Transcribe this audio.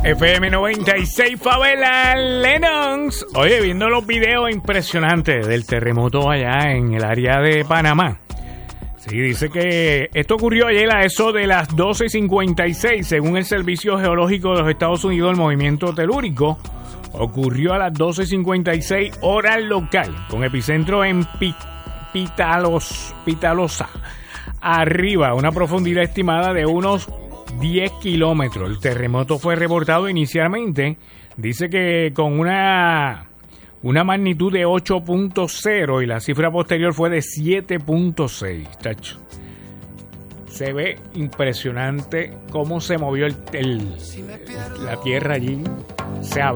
FM 96, Favela Lennox. Oye, viendo los videos impresionantes del terremoto allá en el área de Panamá. Sí, dice que esto ocurrió ayer a eso de las 12:56, según el Servicio Geológico de los Estados Unidos, el movimiento telúrico ocurrió a las 12:56 hora local, con epicentro en Pitalosa, arriba, una profundidad estimada de unos 10 kilómetros. El terremoto fue reportado inicialmente, dice que con una magnitud de 8.0 y la cifra posterior fue de 7.6. Tacho. Se ve impresionante cómo se movió la tierra allí. Se